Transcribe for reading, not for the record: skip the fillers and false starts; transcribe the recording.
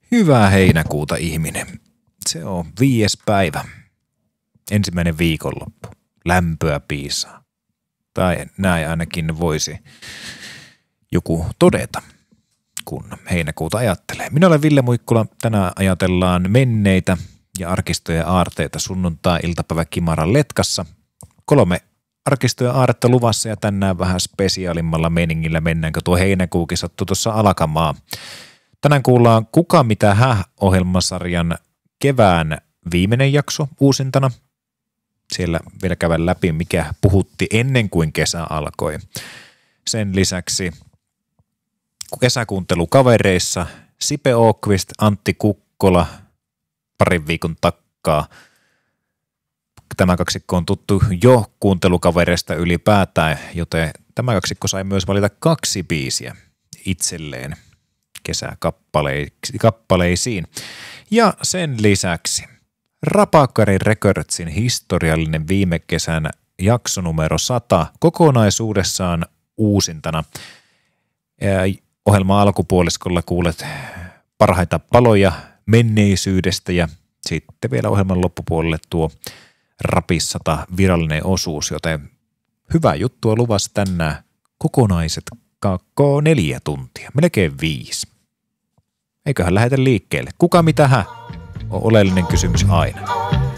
Hyvää heinäkuuta, ihminen. Se on 5. päivä. Ensimmäinen viikonloppu. Lämpöä piisaa. Tai näin ainakin voisi joku todeta, kun heinäkuuta ajattelee. Minä olen Ville Muikkula. Tänään ajatellaan menneitä ja arkistoja aarteita sunnuntai-iltapäiväkimaran letkassa. 3 arkistoja aaretta luvassa ja tänään vähän spesiaalimmalla meningillä mennäänkö tuo heinäkuukin sattuu tuossa alkamaan. Tänään kuullaan Kuka mitä ohjelmasarjan kevään viimeinen jakso uusintana. Siellä vielä käydään läpi, mikä puhutti ennen kuin kesä alkoi. Sen lisäksi kesäkuuntelukavereissa Sipe Åqvist, Antti Kukkola parin viikon takkaa. Tämä kaksikko on tuttu jo kuuntelukavereista ylipäätään, joten tämä kaksikko sai myös valita 2 biisiä itselleen kesäkappaleisiin. Ja sen lisäksi Rapakari Recordsin historiallinen viime kesän jakso numero 100 kokonaisuudessaan uusintana. Ohjelman alkupuoliskolla kuulet parhaita paloja menneisyydestä ja sitten vielä ohjelman loppupuolelle tuo Rapis 100 virallinen osuus, joten hyvää juttua luvassa tänään kokonaiset 4 tuntia, melkein 5. Eiköhän lähdetä liikkeelle. Kuka mitä on oleellinen kysymys aina.